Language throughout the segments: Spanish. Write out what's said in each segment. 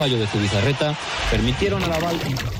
fallo de Zubizarreta permitieron a Laval.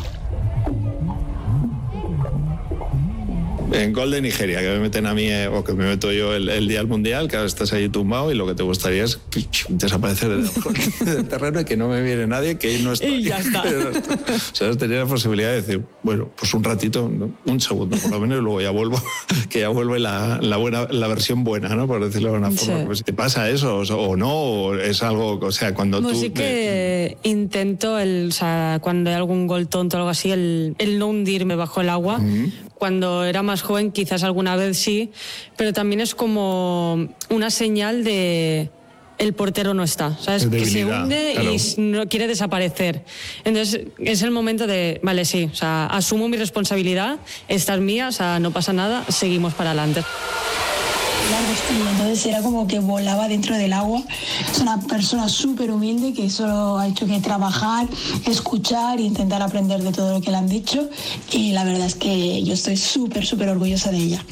En gol de Nigeria, que me meten a mí, o que me meto yo el día del Mundial, que ahora estás ahí tumbado y lo que te gustaría es desaparecer del terreno y que no me viene nadie, que no está. Y ya está. O sea, tenía la posibilidad de decir, bueno, pues un ratito, ¿no? Un segundo por lo menos, y luego ya vuelvo, que ya vuelve la versión buena, ¿no? Por decirlo de una forma. Sí. Pues, ¿te pasa eso o no? ¿O es algo, o sea, cuando tú... Sí que intento, o sea, cuando hay algún gol tonto o algo así, el no hundirme bajo el agua. Cuando era más joven quizás alguna vez sí, pero también es como una señal de el portero no está, ¿sabes? Que se hunde, claro, y no quiere desaparecer. Entonces es el momento de, vale, sí, o sea, asumo mi responsabilidad, esta es mía, o sea, no pasa nada, seguimos para adelante. Y entonces era como que volaba dentro del agua. Es una persona súper humilde que solo ha hecho que trabajar, escuchar e intentar aprender de todo lo que le han dicho, y la verdad es que yo estoy súper, súper orgullosa de ella.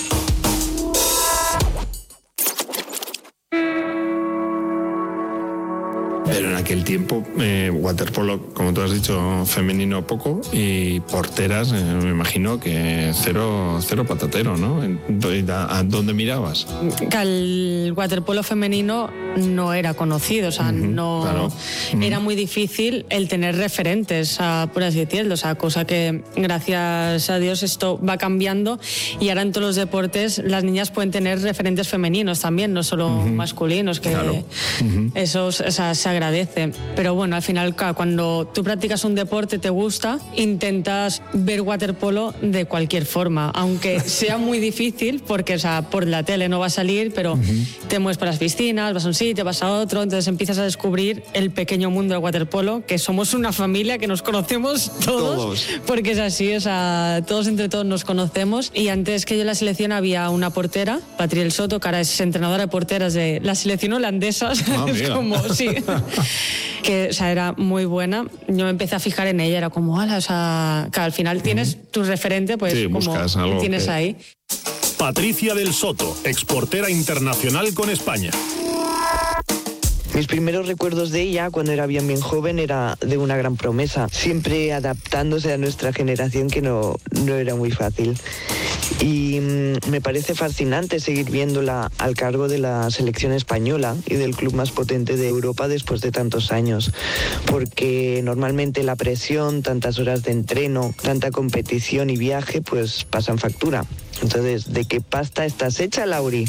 Pero en aquel tiempo, waterpolo, como tú has dicho, femenino poco, y porteras, me imagino que cero patatero, ¿no? ¿A dónde mirabas? El waterpolo femenino no era conocido, o sea, no, claro, era muy difícil el tener referentes, por así decirlo, o sea, cosa que gracias a Dios esto va cambiando, y ahora en todos los deportes las niñas pueden tener referentes femeninos también, no solo masculinos, que claro, eso, o sea, se agradece. Pero bueno, al final cuando tú practicas un deporte, te gusta, intentas ver waterpolo de cualquier forma, aunque sea muy difícil, porque, o sea, por la tele no va a salir, pero te mueves por las piscinas, vas a un sitio, vas a otro, entonces empiezas a descubrir el pequeño mundo del waterpolo, que somos una familia, que nos conocemos todos. Porque es así, o sea, todos entre todos nos conocemos. Y antes que yo en la selección había una portera, Patriel Soto, que ahora es entrenadora de porteras de la selección holandesa. Es como, sí, que, o sea, era muy buena. Yo me empecé a fijar en ella, era como, ala, o sea, que al final tienes tu referente, pues sí, como algo tienes que... ahí. Patricia del Soto, exportera internacional con España. Mis primeros recuerdos de ella, cuando era bien joven, era de una gran promesa, siempre adaptándose a nuestra generación, que no era muy fácil. Y me parece fascinante seguir viéndola al cargo de la selección española y del club más potente de Europa después de tantos años, porque normalmente la presión, tantas horas de entreno, tanta competición y viaje, pues pasan factura. Entonces, ¿de qué pasta estás hecha, Lauri?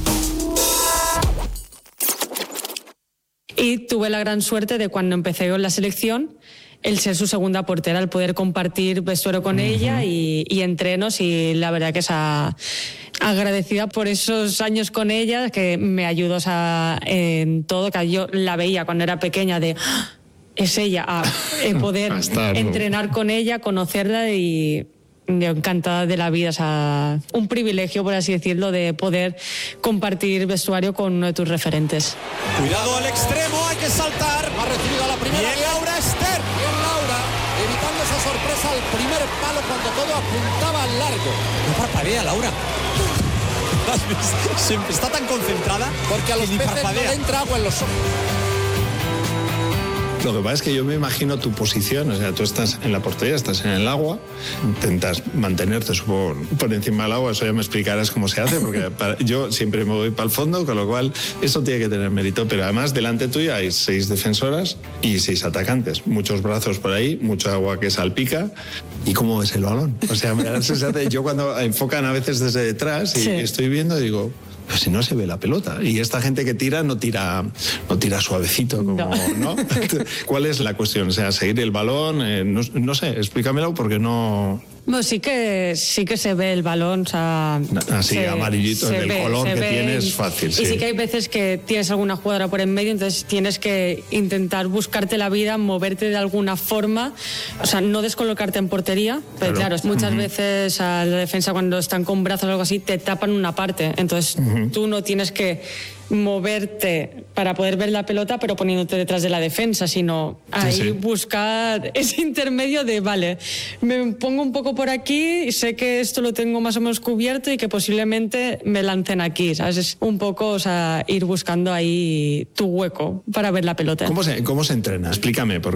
Y tuve la gran suerte de, cuando empecé con la selección, el ser su segunda portera, el poder compartir vestuario con ella y entrenos, y la verdad que es agradecida por esos años con ella, que me ayudó, o sea, en todo, que yo la veía cuando era pequeña de... es ella, poder entrenar con ella, conocerla, y yo encantada de la vida, o sea, un privilegio, por así decirlo, de poder compartir vestuario con uno de tus referentes. Cuidado al extremo, hay que saltar. Ha recibido la primera. Bien, Laura Ester. Bien, Laura, evitando esa sorpresa al primer palo cuando todo apuntaba al largo. No parpadea, Laura. Está tan concentrada porque a los peces no le entra agua en los ojos. Lo que pasa es que yo me imagino tu posición, o sea, tú estás en la portería, estás en el agua, intentas mantenerte, supongo, por encima del agua, eso ya me explicarás cómo se hace, porque yo siempre me voy para el fondo, con lo cual eso tiene que tener mérito, pero además delante tuya hay 6 defensoras y 6 atacantes, muchos brazos por ahí, mucha agua que salpica. ¿Y cómo ves el balón? O sea, yo cuando enfocan a veces desde detrás y estoy viendo, digo... pues si no se ve la pelota. Y esta gente que tira no tira suavecito, como, ¿no? ¿Cuál es la cuestión? O sea, seguir el balón, no sé, explícamelo, porque no... Bueno, sí que se ve el balón, o sea... Así, amarillito, el color que tiene es fácil, sí. Y sí que hay veces que tienes alguna jugadora por en medio, entonces tienes que intentar buscarte la vida, moverte de alguna forma, o sea, no descolocarte en portería, pero claro, muchas veces a la defensa, cuando están con brazos o algo así, te tapan una parte, entonces tú no tienes que moverte para poder ver la pelota, pero poniéndote detrás de la defensa, sino ahí buscar ese intermedio de, vale, me pongo un poco por aquí y sé que esto lo tengo más o menos cubierto y que posiblemente me lancen aquí, ¿sabes? Es un poco, o sea, ir buscando ahí tu hueco para ver la pelota. ¿Cómo se entrena? Explícame, porque